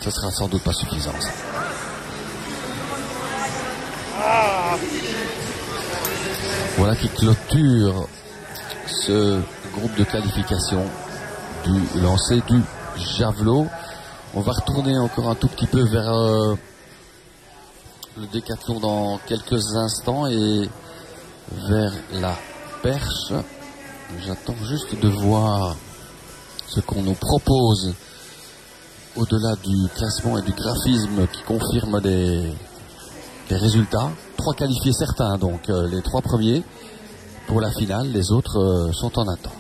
Ce sera sans doute pas suffisant, ça. Voilà qui clôture ce groupe de qualification du lancer du javelot. On va retourner encore un tout petit peu vers le décathlon dans quelques instants et vers la perche. J'attends juste de voir ce qu'on nous propose au-delà du classement et du graphisme qui confirme les résultats. 3 qualifiés certains, donc les 3 premiers pour la finale, les autres sont en attente.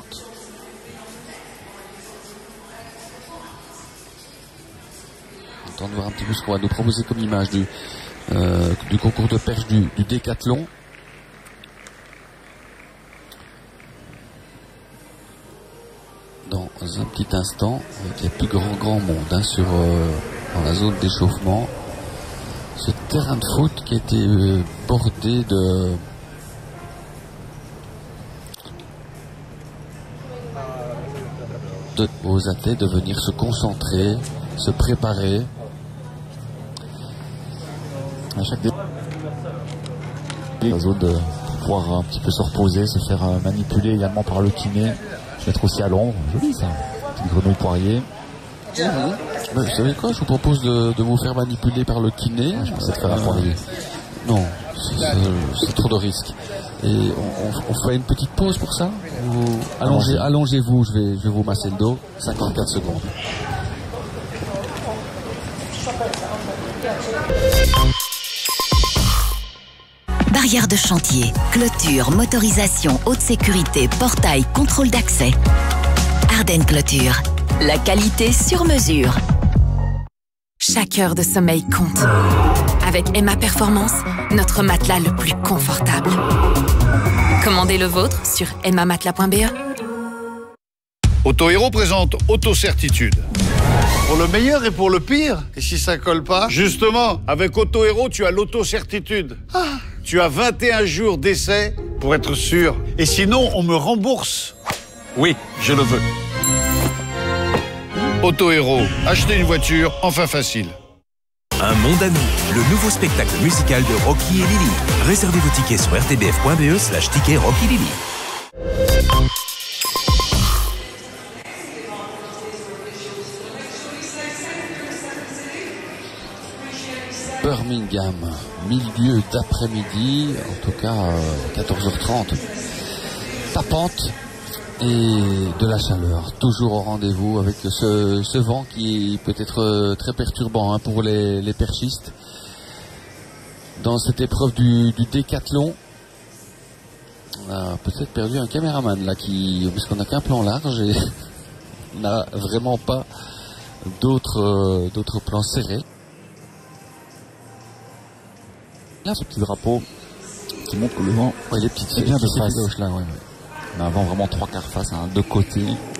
On attend de voir un petit peu ce qu'on va nous proposer comme image du concours de perche du décathlon. Dans un petit instant, avec les plus grand monde hein, dans la zone d'échauffement. Ce terrain de foot qui a été bordé aux athlètes de venir se concentrer, se préparer. À chaque la zone de pouvoir un petit peu se reposer, se faire manipuler également par le kiné, mettre aussi à l'ombre. Joli ça, petite grenouille poirier. Vous savez quoi, je vous propose de vous faire manipuler par le kiné. Je pensais te faire un poirier. Non, c'est trop de risques. Et on fait une petite pause pour ça. Allongez-vous, je vais vous masser le dos. 54 secondes. Barrière de chantier, clôture, motorisation, haute sécurité, portail, contrôle d'accès. Ardennes Clôture, la qualité sur mesure. Chaque heure de sommeil compte. Avec Emma Performance, notre matelas le plus confortable. Commandez le vôtre sur emmamatelas.be. Auto-Héros présente Auto-Certitude. Pour le meilleur et pour le pire. Et si ça colle pas? Justement, avec Auto-Héros, tu as l'auto-certitude. Tu as 21 jours d'essai pour être sûr. Et sinon, on me rembourse. Oui, je le veux. Auto-Héros, acheter une voiture, enfin facile. Un monde à nous, le nouveau spectacle musical de Rocky et Lily. Réservez vos tickets sur rtbf.be/ticket Rocky Lily. Birmingham, milieu d'après-midi, en tout cas 14h30, tapante et de la chaleur, toujours au rendez-vous avec ce vent qui peut être très perturbant hein, pour les perchistes. Dans cette épreuve du décathlon, on a peut-être perdu un caméraman là puisqu'on n'a qu'un plan large et on n'a vraiment pas d'autres plans serrés. Là, ce petit drapeau qui montre que le vent, les petites c'est bien de face. Gauche, là, ouais. On a un vent vraiment 3/4 face, hein, de côté.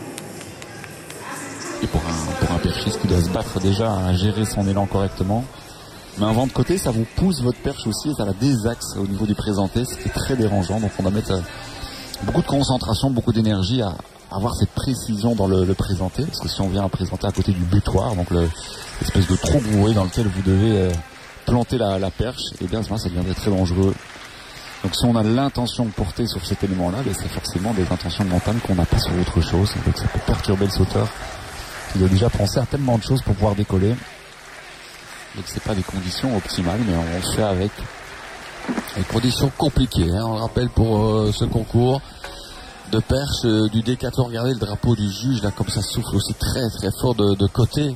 Et pour un perchiste qui doit se battre déjà à gérer son élan correctement. Mais un vent de côté, ça vous pousse votre perche aussi, ça la désaxe au niveau du présenté, ce qui est très dérangeant. Donc on doit mettre beaucoup de concentration, beaucoup d'énergie à avoir cette précision dans le présenté. Parce que si on vient à présenter à côté du butoir, donc l'espèce de trou que vous voyez dans lequel vous devez planter la perche, et bien ça deviendrait très dangereux. Donc si on a l'intention de porter sur cet élément-là, c'est forcément des intentions mentales qu'on n'a pas sur autre chose. Donc ça peut perturber le sauteur qui doit déjà penser à tellement de choses pour pouvoir décoller. Donc c'est pas des conditions optimales, mais on le fait avec. Des conditions compliquées, hein. On le rappelle pour ce concours de perche du décathlon. Regardez le drapeau du juge là, comme ça souffle aussi très très fort de côté.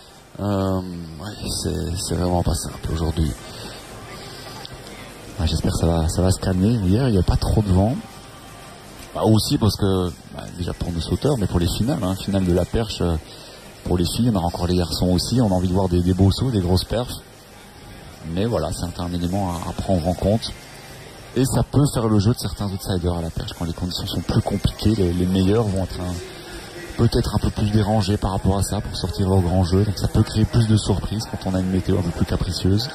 C'est vraiment pas simple aujourd'hui. J'espère que ça va se calmer. Hier, il n'y a pas trop de vent. Aussi parce que, déjà pour nos sauteurs, mais pour les finales, hein, finale de la perche, pour les filles, on a encore les garçons aussi. On a envie de voir des beaux sauts, des grosses perfs. Mais voilà, c'est un élément à prendre en compte. Et ça peut faire le jeu de certains outsiders à la perche quand les conditions sont plus compliquées. Les meilleurs vont être peut-être un peu plus dérangés par rapport à ça pour sortir au grand jeu. Donc ça peut créer plus de surprises quand on a une météo un peu plus capricieuse.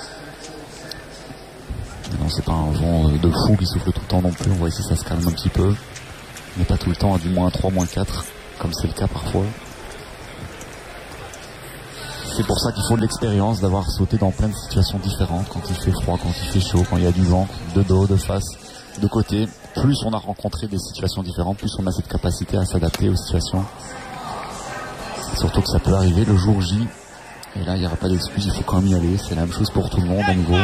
Non, c'est pas un vent de fou qui souffle tout le temps non plus. On voit ici ça se calme un petit peu. Mais pas tout le temps à du -3, -4, comme c'est le cas parfois. C'est pour ça qu'il faut de l'expérience, d'avoir sauté dans plein de situations différentes, quand il fait froid, quand il fait chaud, quand il y a du vent, de dos, de face, de côté. Plus on a rencontré des situations différentes, plus on a cette capacité à s'adapter aux situations. Surtout que ça peut arriver le jour J. Et là, il n'y aura pas d'excuse, il faut quand même y aller. C'est la même chose pour tout le monde à nouveau.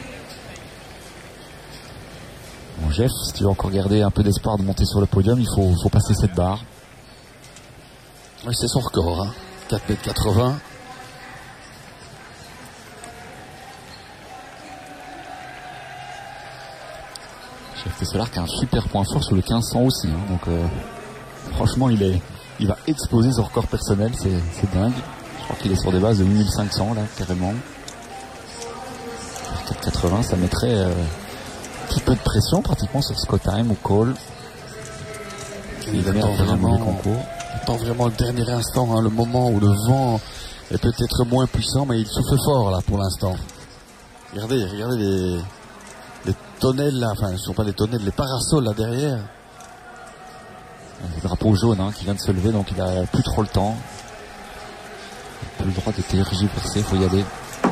Bon, Jeff, si tu veux encore garder un peu d'espoir de monter sur le podium, il faut passer cette barre. Oui, c'est son record, hein. 4,80 m. Jeff Tesselard qui a un super point fort sur le 1500 aussi. Hein. Donc, franchement, il va exploser son record personnel, c'est dingue. Je crois qu'il est sur des bases de 8500 là, carrément. 4,80, ça mettrait un petit peu de pression pratiquement sur Scott Time ou Cole. Il attend vraiment le dernier instant, hein, le moment où le vent est peut-être moins puissant, mais il souffle fort là pour l'instant. Regardez les tonnelles là, enfin ce ne sont pas les tonnelles, les parasols là derrière. Le drapeau jaune hein, qui vient de se lever, donc il a plus trop le temps. Il n'a plus le droit de tergiverser, il faut y aller.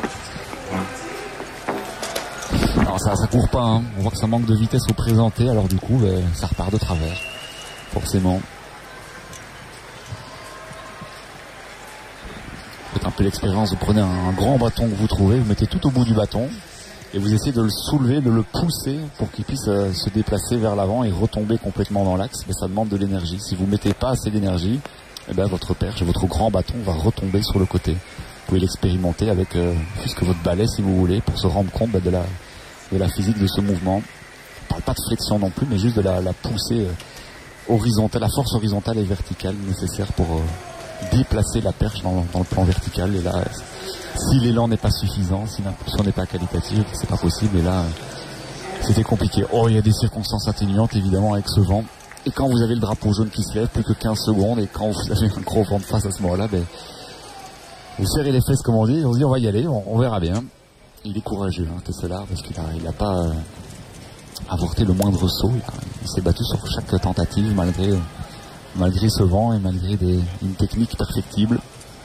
Alors ça court pas, hein. On voit que ça manque de vitesse au présenté, alors du coup ça repart de travers, forcément. Faites un peu l'expérience, vous prenez un grand bâton que vous trouvez, vous mettez tout au bout du bâton et vous essayez de le soulever, de le pousser pour qu'il puisse se déplacer vers l'avant et retomber complètement dans l'axe. Mais ça demande de l'énergie. Si vous ne mettez pas assez d'énergie, eh ben, votre perche, votre grand bâton va retomber sur le côté. Vous pouvez l'expérimenter avec plus que votre balai si vous voulez, pour se rendre compte de la physique de ce mouvement. On ne parle pas de flexion non plus, mais juste de la poussée horizontale, la force horizontale et verticale nécessaire pour déplacer la perche dans le plan vertical. Et là, si l'élan n'est pas suffisant, si l'impulsion n'est pas qualitative, c'est pas possible. Et là, c'était compliqué. Oh, il y a des circonstances atténuantes évidemment avec ce vent. Et quand vous avez le drapeau jaune qui se lève, plus que 15 secondes, et quand vous avez un gros vent de face à ce moment-là, vous serrez les fesses comme on dit, on se dit on va y aller, on verra bien. Il est courageux, hein, Tesselard, parce qu'il n'a pas avorté le moindre saut. Il s'est battu sur chaque tentative malgré ce vent et malgré une technique perfectible.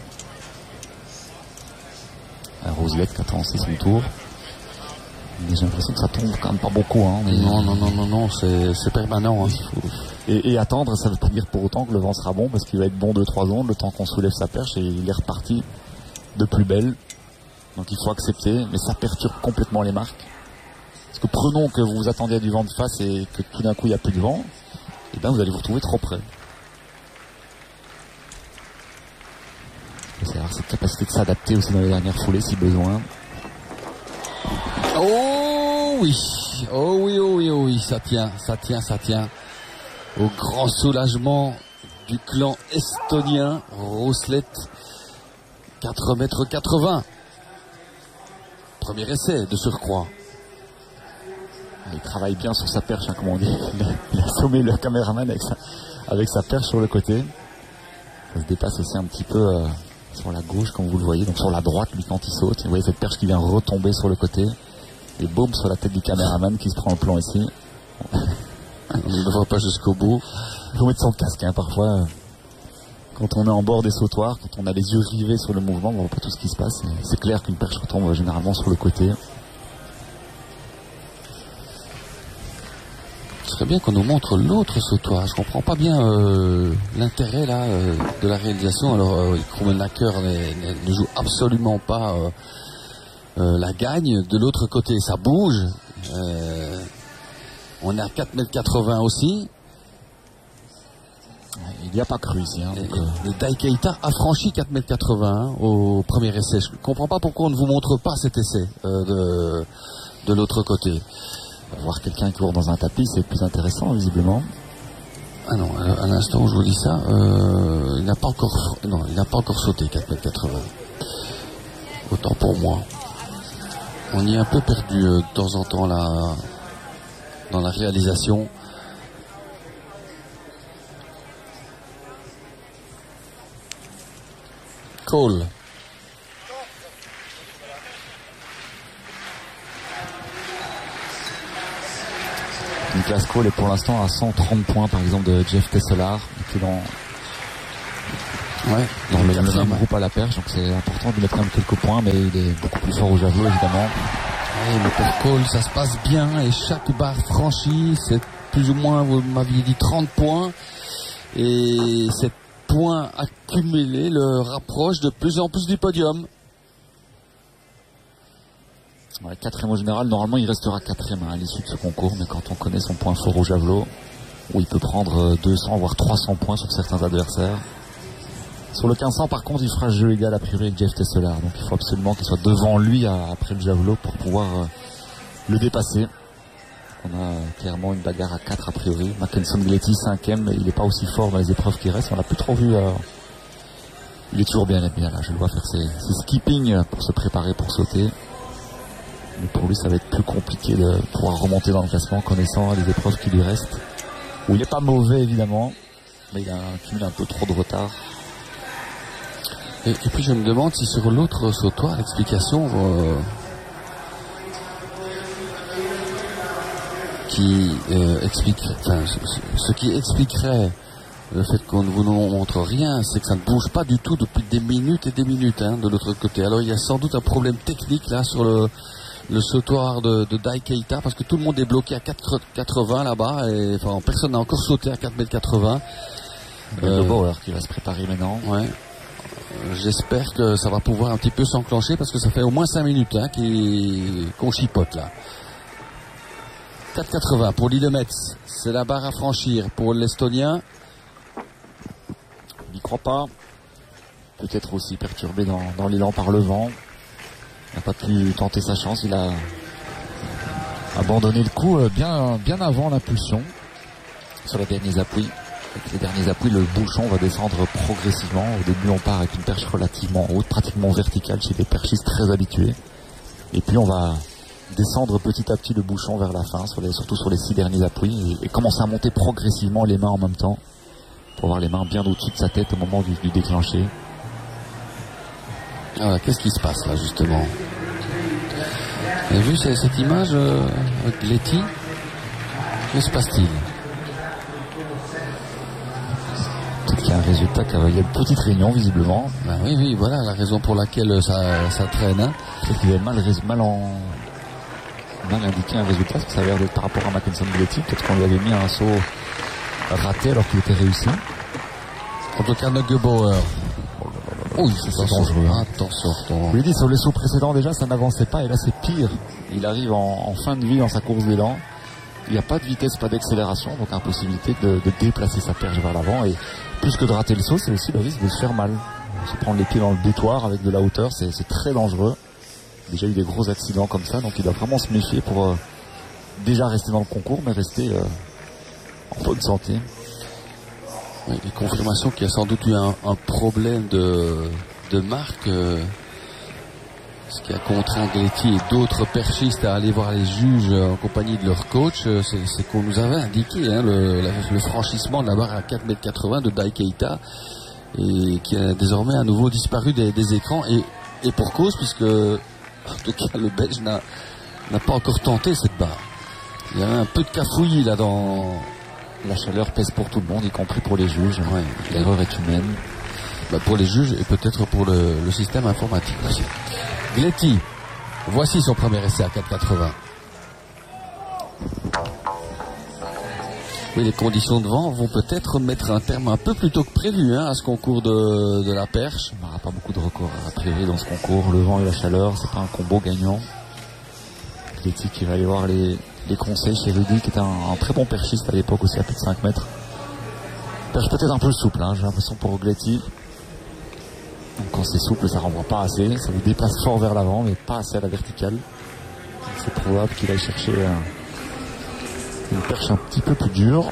Roselette qui attend aussi son tour. Mais j'ai l'impression que ça tombe quand même pas beaucoup. Hein, mais... Non, c'est permanent. Hein. Et attendre, ça veut pas dire pour autant que le vent sera bon, parce qu'il va être bon 2-3 secondes, le temps qu'on soulève sa perche, et il est reparti de plus belle. Donc il faut accepter, mais ça perturbe complètement les marques. Parce que prenons que vous vous attendiez à du vent de face et que tout d'un coup il n'y a plus de vent, et bien vous allez vous retrouver trop près. C'est avoir cette capacité de s'adapter aussi dans les dernières foulées si besoin. Oh oui, ça tient. Au grand soulagement du clan estonien, Roselette, 4,80 m. Premier essai de surcroît. Il travaille bien sur sa perche, hein, comme on dit. Il a assommé le caméraman avec sa perche sur le côté. Ça se dépasse aussi un petit peu sur la gauche, comme vous le voyez. Donc sur la droite, lui, quand il saute. Vous voyez cette perche qui vient retomber sur le côté. Et boum, sur la tête du caméraman qui se prend le plan ici. On ne va pas jusqu'au bout. Il faut mettre son casque, hein, parfois. Quand on est en bord des sautoirs, quand on a les yeux rivés sur le mouvement, on ne voit pas tout ce qui se passe. C'est clair qu'une perche retombe généralement sur le côté. Ce serait bien qu'on nous montre l'autre sautoir. Je comprends pas bien l'intérêt là de la réalisation. Alors Krummenacher ne joue absolument pas la gagne. De l'autre côté, ça bouge. On est à 4,80 m aussi. Il n'y a pas cru ici. Hein, le Dai Keita a franchi 4,80 m au premier essai. Je ne comprends pas pourquoi on ne vous montre pas cet essai de l'autre côté. Voir quelqu'un qui court dans un tapis, c'est plus intéressant, visiblement. Ah non, à l'instant où je vous dis ça, il n'a pas encore sauté 4,80 m. Autant pour moi. On y est un peu perdu de temps en temps là, dans la réalisation. Cole. Niklas Cole est pour l'instant à 130 points par exemple de Jeff Tesselard, qui est Ouais, dans le même groupe à la perche, donc c'est important de mettre quand même quelques points, mais il est beaucoup plus fort au javelot évidemment. Et le pour Cole, ça se passe bien et chaque barre franchie, c'est plus ou moins, vous m'aviez dit 30 points. Et ces points accumulés le rapprochent de plus en plus du podium. Ouais, quatrième au général, normalement il restera quatrième à l'issue de ce concours, mais quand on connaît son point fort au javelot, où il peut prendre 200 voire 300 points sur certains adversaires. Sur le 1500 par contre il fera jeu égal a priori avec Jeff Tesselar, donc il faut absolument qu'il soit devant lui après le javelot pour pouvoir le dépasser. On a clairement une bagarre à 4 a priori. Mackenson Gletty 5ème, mais il n'est pas aussi fort dans les épreuves qui restent, on l'a plus trop vu. Il est toujours bien là, je le vois faire ses skipping pour se préparer pour sauter. Mais pour lui ça va être plus compliqué de pouvoir remonter dans le classement connaissant les épreuves qui lui restent. Où il n'est pas mauvais évidemment, mais il a accumulé un peu trop de retard. Et puis je me demande si sur l'autre sautoir, l'explication qui explique, enfin ce qui expliquerait le fait qu'on ne vous montre rien, c'est que ça ne bouge pas du tout depuis des minutes et des minutes de l'autre côté. Alors il y a sans doute un problème technique là sur le sautoir de Dai Keita, parce que tout le monde est bloqué à 4,80 là-bas, et enfin personne n'a encore sauté à 4,80 m. Bauer qui va se préparer maintenant. Ouais. J'espère que ça va pouvoir un petit peu s'enclencher, parce que ça fait au moins 5 minutes qu'on chipote là. 4,80 pour Lillemetz, c'est la barre à franchir pour l'Estonien. Il n'y croit pas. Peut-être aussi perturbé dans l'élan par le vent. Il n'a pas pu tenter sa chance, il a abandonné le coup bien avant l'impulsion sur les derniers appuis. Avec les derniers appuis, le bouchon va descendre progressivement. Au début, on part avec une perche relativement haute, pratiquement verticale chez des perchistes très habitués. Et puis, on va descendre petit à petit le bouchon vers la fin, surtout sur les 6 derniers appuis, et commencer à monter progressivement les mains en même temps, pour avoir les mains bien au-dessus de sa tête au moment du déclencher. Voilà, qu'est-ce qui se passe là, justement? Vous avez vu cette image avec Letty? Que se passe-t-il? Il y a un résultat, il y a une petite réunion visiblement. Ben oui, voilà la raison pour laquelle ça traîne. Peut-être qu'il avait mal indiqué un résultat, parce que ça avait l'air d'être par rapport à Mackenson Gletty. Peut-être qu'on lui avait mis un saut raté alors qu'il était réussi. En tout cas, Neugebauer. Oui, c'est dangereux. Attention. Je lui dis, sur les sauts précédents déjà, ça n'avançait pas, et là c'est pire. Il arrive en fin de vie dans sa course d'élan. Il n'y a pas de vitesse, pas d'accélération, donc impossibilité de déplacer sa perche vers l'avant. Et plus que de rater le saut, c'est aussi le risque de se faire mal. Se prendre les pieds dans le détoir avec de la hauteur, c'est très dangereux. Déjà eu des gros accidents comme ça, donc il doit vraiment se méfier pour déjà rester dans le concours, mais rester en bonne santé. Oui, les confirmations qu'il y a sans doute eu un problème de marque, ce qui a contraint Gletty et d'autres perchistes à aller voir les juges en compagnie de leur coach. C'est qu'on nous avait indiqué le franchissement de la barre à 4,80 m de Dai Keita, et qui a désormais à nouveau disparu des écrans, et pour cause, puisque en tout cas le Belge n'a pas encore tenté cette barre. Il y a un peu de cafouillis là dans... La chaleur pèse pour tout le monde, y compris pour les juges. Ouais, l'erreur est humaine. Pour les juges et peut-être pour le système informatique aussi. Gletty, voici son premier essai à 4,80. Oui, les conditions de vent vont peut-être mettre un terme un peu plus tôt que prévu à ce concours de la perche. Il n'y aura pas beaucoup de records a priori dans ce concours. Le vent et la chaleur, c'est pas un combo gagnant. Gletty qui va aller voir les conseils chez Rudy, qui était un très bon perchiste à l'époque aussi, à plus de 5 mètres. Perche peut-être un peu souple, j'ai l'impression, pour Gletty. Donc quand c'est souple, ça renvoie pas assez, ça vous déplace fort vers l'avant, mais pas assez à la verticale. C'est probable qu'il aille chercher une perche un petit peu plus dure.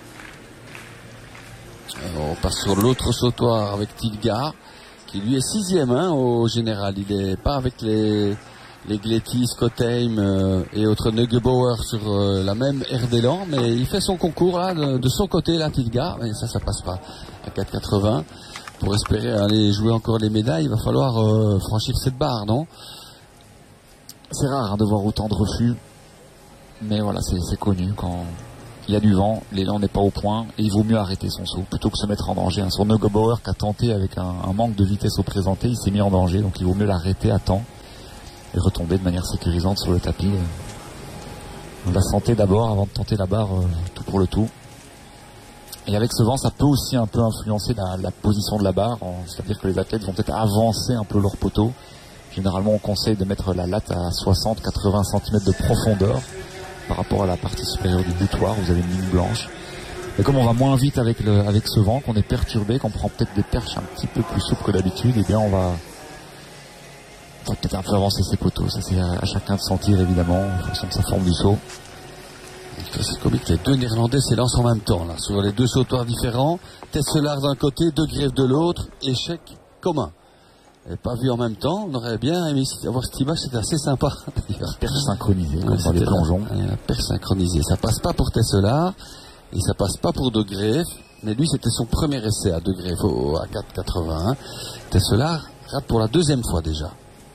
Alors, on passe sur l'autre sautoir avec Tilga, qui lui est 6e au général. Il n'est pas avec les Gletty, Scottheim et autres Neugebauer sur la même aire d'élan, mais il fait son concours là, de son côté, là, Tilga, et ça passe pas à 4,80. Pour espérer aller jouer encore les médailles, il va falloir franchir cette barre, non? C'est rare de voir autant de refus, mais voilà, c'est connu. Quand il y a du vent, l'élan n'est pas au point et il vaut mieux arrêter son saut plutôt que se mettre en danger. Son Neugebauer qui a tenté avec un manque de vitesse au présenté, il s'est mis en danger, donc il vaut mieux l'arrêter à temps et retomber de manière sécurisante sur le tapis. On va santé d'abord avant de tenter la barre tout pour le tout. Et avec ce vent, ça peut aussi un peu influencer la position de la barre, c'est-à-dire que les athlètes vont peut-être avancer un peu leur poteau. Généralement, on conseille de mettre la latte à 60-80 cm de profondeur par rapport à la partie supérieure du butoir. Vous avez une ligne blanche. Et comme on va moins vite avec ce vent, qu'on est perturbé, qu'on prend peut-être des perches un petit peu plus souples que d'habitude, eh bien on va peut-être un peu avancer ses poteaux. Ça, c'est à chacun de sentir, évidemment, en fonction de sa forme du saut. C'est comique, les deux Néerlandais s'élancent en même temps, là, sur les deux sautoirs différents. Tesselard d'un côté, De Greef de l'autre, échec commun. Et pas vu en même temps, on aurait bien aimé avoir cette image, c'était assez sympa d'ailleurs. Perche synchronisée, comme dans les plongeons. Perche synchronisée, ça passe pas pour Tesselard et ça passe pas pour De Greef, mais lui c'était son premier essai à De Greef à 4,81. Tesselard rate pour la deuxième fois déjà.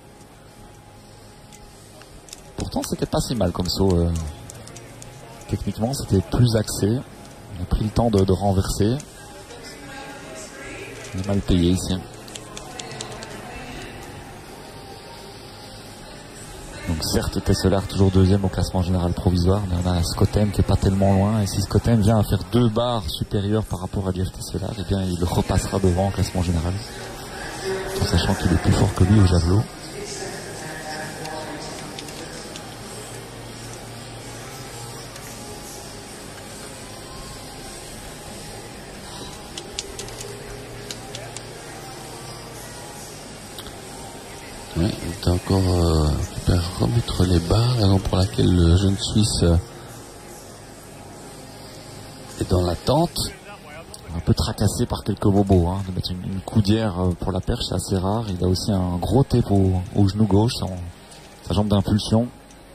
Pourtant c'était pas si mal comme saut. Techniquement c'était plus axé, on a pris le temps de renverser. On est mal payé ici. Donc certes Tesselard toujours deuxième au classement général provisoire, mais on a Scottem qui est pas tellement loin, et si Scottem vient à faire 2 barres supérieures par rapport à Jeff Tesselard, eh bien il repassera devant au classement général, en sachant qu'il est plus fort que lui au javelot. Oui, il est encore remettre les barres, raison pour laquelle le jeune Suisse est dans l'attente. Un peu tracassé par quelques bobos, de mettre une coudière pour la perche, c'est assez rare. Il a aussi un gros tape au genou gauche, sa jambe d'impulsion.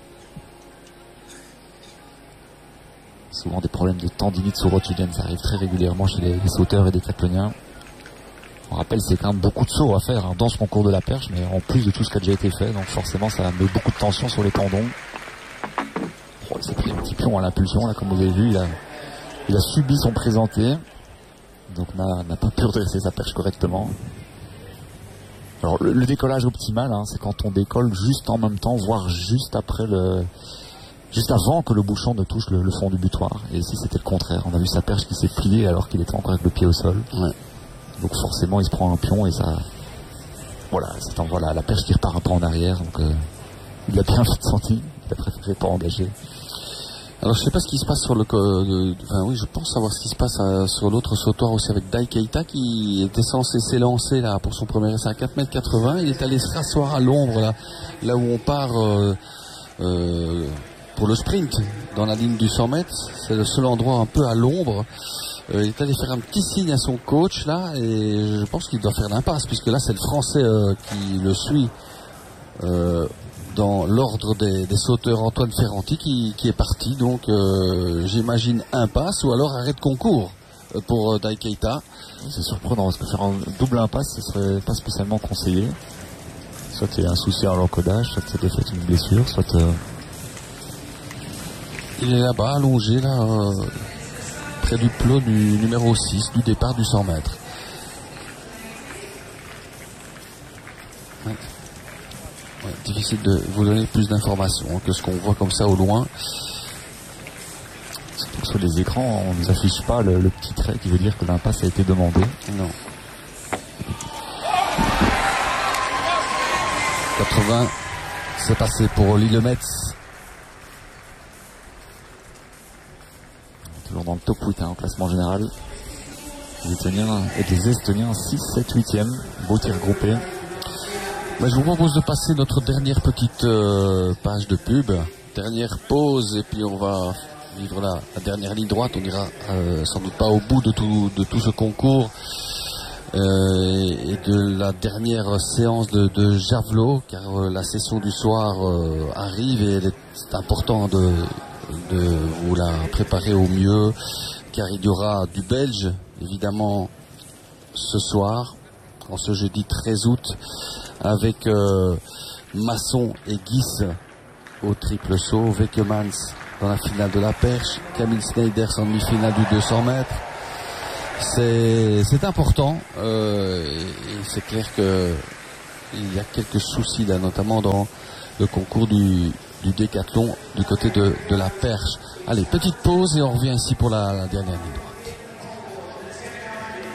Souvent des problèmes de tendinite sous-rotulienne, ça arrive très régulièrement chez les sauteurs et des décathloniens. On rappelle, c'est quand même beaucoup de sauts à faire dans ce concours de la perche, mais en plus de tout ce qui a déjà été fait, donc forcément ça met beaucoup de tension sur les tendons. Il s'est pris un petit pion à l'impulsion, là, comme vous avez vu, il a subi son présenté, donc n'a pas pu redresser sa perche correctement. Alors le décollage optimal, c'est quand on décolle juste en même temps, voire juste avant que le bouchon ne touche le fond du butoir. Et ici c'était le contraire, on a vu sa perche qui s'est pliée alors qu'il était encore avec le pied au sol. Ouais. Donc forcément il se prend un pion et ça envoie la perche qui repart un peu en arrière, donc il a bien vite senti, il a préféré pas engager. Alors je sais pas ce qui se passe sur oui, je pense savoir ce qui se passe sur l'autre sautoir aussi avec Dai Keita qui était censé s'élancer là pour son premier essai à 4,80 m. Il est allé se rasseoir à l'ombre là où on part pour le sprint dans la ligne du 100 mètres. C'est le seul endroit un peu à l'ombre. Il est allé faire un petit signe à son coach là et je pense qu'il doit faire l'impasse puisque là c'est le Français qui le suit dans l'ordre des sauteurs, Antoine Ferranti qui est parti, donc j'imagine impasse ou alors arrêt de concours pour Dai Keita. C'est surprenant parce que faire un double impasse ce serait pas spécialement conseillé, soit il y a un souci à l'encodage, soit c'est de fait une blessure, soit il est là-bas allongé là près du plot du numéro 6 du départ du 100 mètres. Ouais. Ouais, difficile de vous donner plus d'informations que ce qu'on voit comme ça au loin. Sur les écrans, on ne nous affiche pas le petit trait qui veut dire que l'impasse a été demandée. Non. 80, c'est passé pour Lillemetz. Toujours dans le top 8 en classement général. Les Estoniens 6, 7, 8e. Beau tir groupé. Mais je vous propose de passer notre dernière petite page de pub, dernière pause, et puis on va vivre la dernière ligne droite. On ira sans doute pas au bout de tout ce concours et de la dernière séance de javelot, car la session du soir arrive et c'est important de vous la préparer au mieux, car il y aura du belge, évidemment, ce soir, en ce jeudi 13 août, avec Masson et Guis au triple saut, Wekemans dans la finale de la perche. Camille Sneijder en demi-finale du 200 mètres. C'est important. Et c'est clair que il y a quelques soucis là, notamment dans le concours du décathlon du côté de la perche. Allez, petite pause et on revient ici pour la dernière minute.